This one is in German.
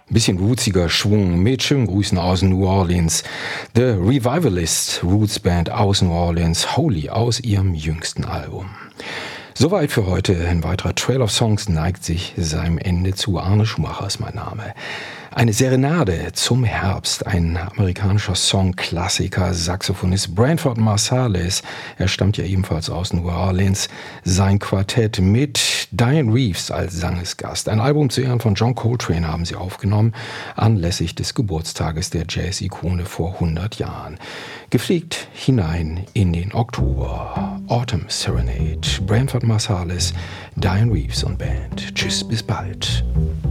Ein bisschen rootsiger Schwung mit schönen Grüßen aus New Orleans. The Revivalists, Roots Band aus New Orleans, Holy aus ihrem jüngsten Album. Soweit für heute. Ein weiterer Trail of Songs neigt sich seinem Ende zu. Arne Schumacher ist mein Name. Eine Serenade zum Herbst, ein amerikanischer Songklassiker, Saxophonist Branford Marsalis, er stammt ja ebenfalls aus New Orleans, sein Quartett mit Diane Reeves als Sangesgast. Ein Album zu Ehren von John Coltrane haben sie aufgenommen, anlässlich des Geburtstages der Jazz-Ikone vor 100 Jahren. Gepflegt hinein in den Oktober. Autumn Serenade, Branford Marsalis, Diane Reeves und Band. Tschüss, bis bald.